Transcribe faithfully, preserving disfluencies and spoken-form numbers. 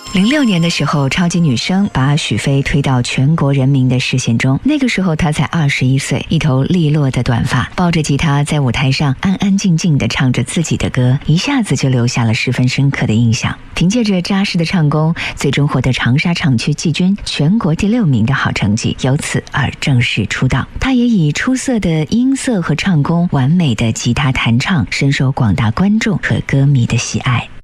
零六年的时候，超级女声把许飞推到全国人民的视线中。那个时候她才二十一岁，一头利落的短发，抱着吉他在舞台上安安静静地唱着自己的歌，一下子就留下了十分深刻的印象。凭借着扎实的唱功，最终获得长沙场区季军、全国第六名的好成绩，由此而正式出道。她也以出色的音色和唱功、完美的吉他弹唱，深受广大观众和歌迷的喜爱。